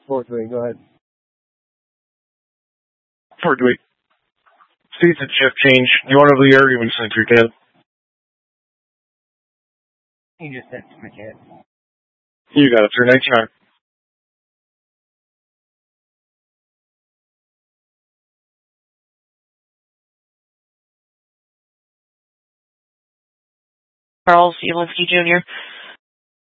Fourth wing, go ahead. Fourth wing. Seats at shift change. You want to leave the air, you want to send through tab? You just sent to my cat. You got it, sir. 99. Charles Ulinsky Jr.